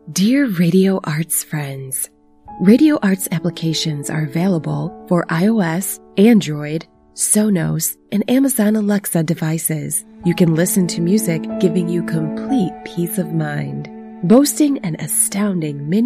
Dear Radio Arts friends, Radio Arts applications are available for iOS, Android, Sonos, and Amazon Alexa devices. You can listen to music, giving you complete peace of mind. Boasting an astounding mini